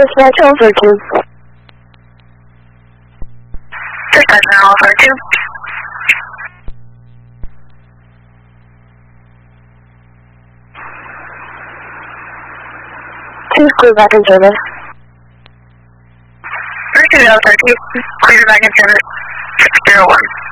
dispatch over to. Dispatch now over to. Two clear back in service. 32032, clear back in service, 601.